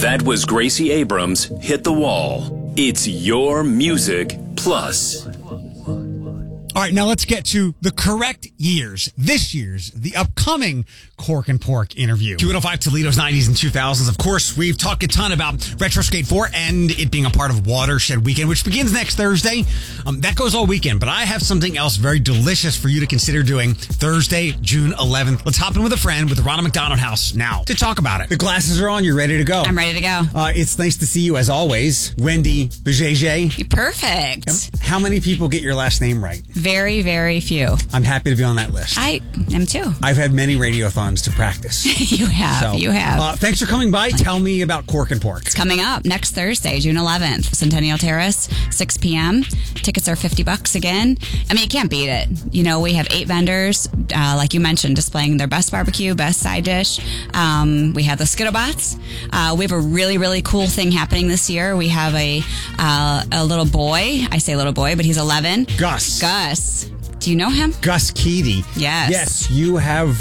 That was Gracie Abrams' Hit the Wall. It's your music plus. All right, now let's get to the correct years. This year's, the upcoming Cork and Pork interview. Q105 Toledo's 90s and 2000s. Of course, we've talked a ton about Retro Skate 4 and it being a part of Watershed Weekend, which begins next Thursday. That goes all weekend, but I have something else very delicious for you to consider doing Thursday, June 11th. Let's hop in with a friend with the Ronald McDonald House now to talk about it. The glasses are on. You're ready to go. I'm ready to go. It's nice to see you as always. Wendy Bejeje. Perfect. How many people get your last name right? Very, very few. I'm happy to be on that list. I am too. I've had many radiothons to practice. You have. You have. Thanks for coming by. Tell me about Cork and Pork. It's coming up next Thursday, June 11th, Centennial Terrace, 6 p.m. Tickets are $50 again. I mean, you can't beat it. You know, we have 8 vendors, like you mentioned, displaying their best barbecue, best side dish. We have the Skittlebots. We have a really, really cool thing happening this year. We have a little boy. I say little boy, but he's 11. Gus. Do you know him? Gus Keedy. Yes. Yes, you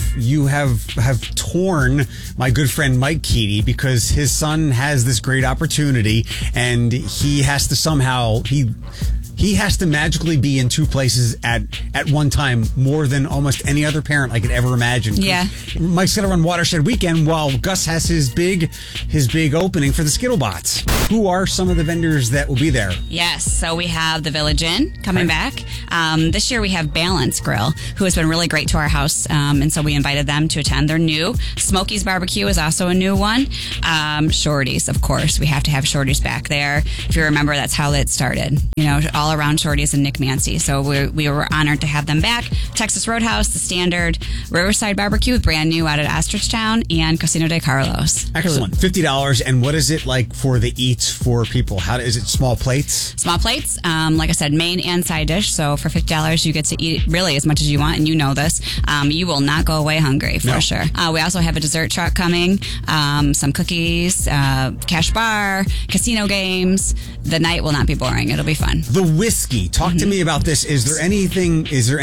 have torn my good friend Mike Keedy because his son has this great opportunity and he has to somehow he has to magically be in 2 places at one time more than almost any other parent I could ever imagine. Yeah. Mike's going to run Watershed Weekend while Gus has his big opening for the Skittlebots. Who are some of the vendors that will be there? Yes. So we have the Village Inn coming back. This year we have Balance Grill, who has been really great to our house. And so we invited them to attend. They're new. Smokey's Barbecue is also a new one. Shorty's, of course. We have to have Shorty's back there. If you remember, that's how it started. You know, all around Shorty's and Nick Mancy. So we were honored to have them back. Texas Roadhouse, The Standard, Riverside Barbecue, brand new out at Ostrich Town, and Casino de Carlos. Excellent. $50. And what is it like for the eats for people? Is it small plates? Small plates. Like I said, main and side dish. So for $50, you get to eat really as much as you want, and you know this. You will not go away hungry for sure. We also have a dessert truck coming, some cookies, cash bar, casino games. The night will not be boring. It'll be fun. The whiskey. Talk to me about this. Is there